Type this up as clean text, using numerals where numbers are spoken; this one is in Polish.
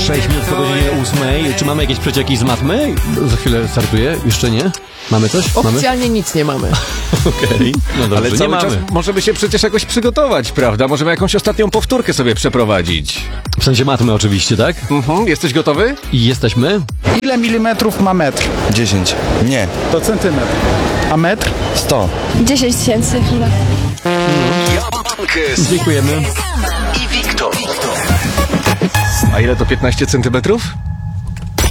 6 minut po godzinie 8. Czy mamy jakieś przecieki z matmy? Za chwilę startuję. Jeszcze nie? Mamy coś? Oficjalnie nic nie mamy. Okej. No dobrze, Ale nie cały mamy. czas możemy się przecież jakoś przygotować, prawda? Możemy jakąś ostatnią powtórkę sobie przeprowadzić. W sensie matmy oczywiście, tak? Jesteś gotowy? I jesteśmy? Ile milimetrów ma metr? 10. Nie. To centymetr. A metr? 100. 10 tysięcy chyba. Dziękujemy. A ile to 15 centymetrów?